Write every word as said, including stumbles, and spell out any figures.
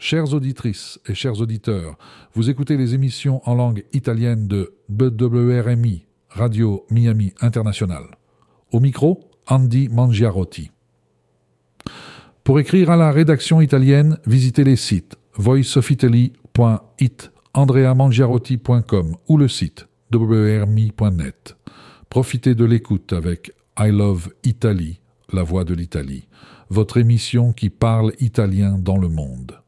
Chères auditrices et chers auditeurs, vous écoutez les émissions en langue italienne de B W R M I, Radio Miami International. Au micro, Andy Mangiarotti. Pour écrire à la rédaction italienne, visitez les sites voice of italy point it, andrea mangiarotti point com ou le site w r m i point net. Profitez de l'écoute avec I Love Italy, la voix de l'Italie, votre émission qui parle italien dans le monde.